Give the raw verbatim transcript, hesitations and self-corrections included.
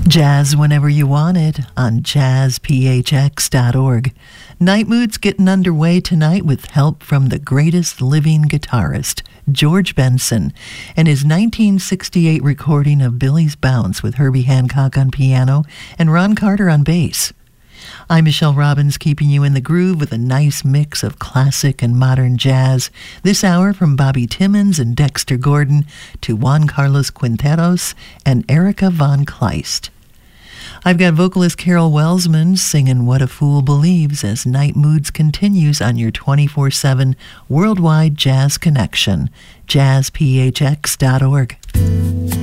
Jazz whenever you want it on jazz p h x dot org. Night Mood's getting underway tonight with help from the greatest living guitarist, George Benson, and his nineteen sixty-eight recording of Billy's Bounce with Herbie Hancock on piano and Ron Carter on bass. I'm Michelle Robbins, keeping you in the groove with a nice mix of classic and modern jazz. This hour from Bobby Timmons and Dexter Gordon to Juan Carlos Quinteros and Erica Von Kleist. I've got vocalist Carol Welsman singing What a Fool Believes as Night Moods continues on your twenty-four seven worldwide jazz connection, jazz p h x dot org.